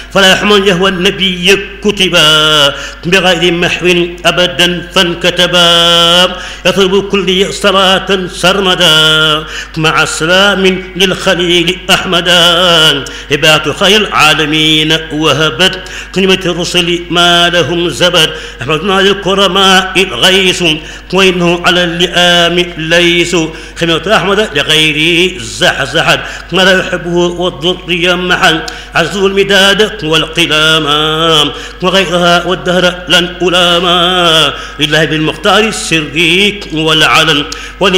فلا يحمل يهوى النبي كتبا بغير محو أبدا فانكتبا يطلب كل صلاة سرمدا مع السلام للخليل أحمدا هبات خير العالمين وهبت كلمة الرسل ما لهم زبد أحمدنا للكرماء الغيث وإنه على اللئام ليس خلمة أحمد لغيره زحزحت ما لا يحبه والضر محل عزو المداد والقلام وغيرها والدهر لن ألاما لله بالمختار السري والعلن